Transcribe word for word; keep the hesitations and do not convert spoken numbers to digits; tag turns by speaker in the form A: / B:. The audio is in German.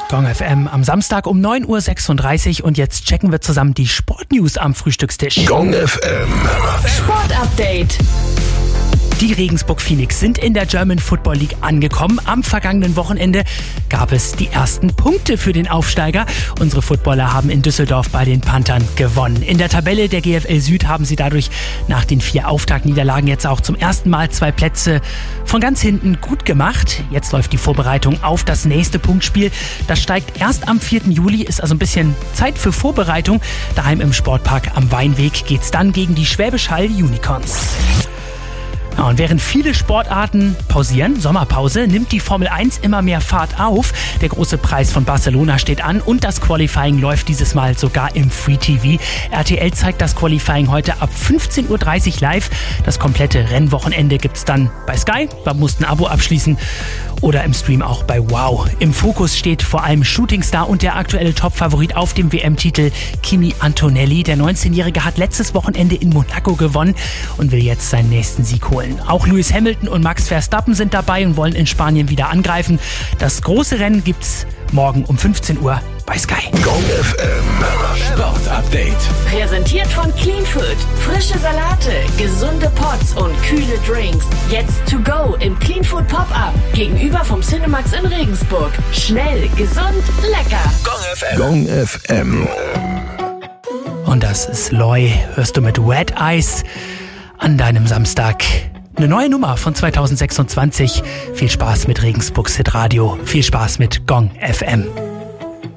A: Gong F M am Samstag um neun Uhr sechsunddreißig und jetzt checken wir zusammen die Sportnews am Frühstückstisch.
B: Gong F M
C: Sportupdate.
A: Die Regensburg Phoenix sind in der German Football League angekommen. Am vergangenen Wochenende gab es die ersten Punkte für den Aufsteiger. Unsere Footballer haben in Düsseldorf bei den Panthern gewonnen. In der Tabelle der G F L Süd haben sie dadurch nach den vier Auftaktniederlagen jetzt auch zum ersten Mal zwei Plätze von ganz hinten gut gemacht. Jetzt läuft die Vorbereitung auf das nächste Punktspiel. Das steigt erst am vierten Juli, ist also ein bisschen Zeit für Vorbereitung. Daheim im Sportpark am Weinweg geht's dann gegen die Schwäbisch Hall Unicorns. Ja, und während viele Sportarten pausieren, Sommerpause, nimmt die Formel eins immer mehr Fahrt auf. Der große Preis von Barcelona steht an und das Qualifying läuft dieses Mal sogar im Free T V. R T L zeigt das Qualifying heute ab fünfzehn Uhr dreißig live. Das komplette Rennwochenende gibt's dann bei Sky. Man muss ein Abo abschließen oder im Stream auch bei Wow. Im Fokus steht vor allem Shootingstar und der aktuelle Topfavorit auf dem W M-Titel Kimi Antonelli. Der neunzehnjährige hat letztes Wochenende in Monaco gewonnen und will jetzt seinen nächsten Sieg holen. Auch Lewis Hamilton und Max Verstappen sind dabei und wollen in Spanien wieder angreifen. Das große Rennen gibt's morgen um fünfzehn Uhr bei Sky.
B: Gong F M Sportupdate.
C: Präsentiert von Clean Food. Frische Salate, gesunde Pots und kühle Drinks. Jetzt to go im Clean Food Pop-Up. Gegenüber vom Cinemax in Regensburg. Schnell, gesund, lecker.
B: Gong F M. Gong F M.
A: Und das ist Loy. Hörst du mit Wet Eyes an deinem Samstag. Eine neue Nummer von zwanzig sechsundzwanzig. Viel Spaß mit Regensburgs Hit Radio. Viel Spaß mit Gong F M.